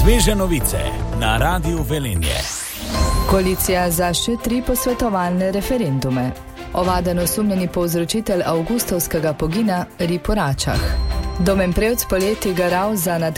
Sveže novice na Radiu Velenje. Koalicija za še 3 posvetovalne referendume. Ovaden osumljeni povzročitelj avgustovskega pogina ri po Račah. Domen Prevc poleti garal za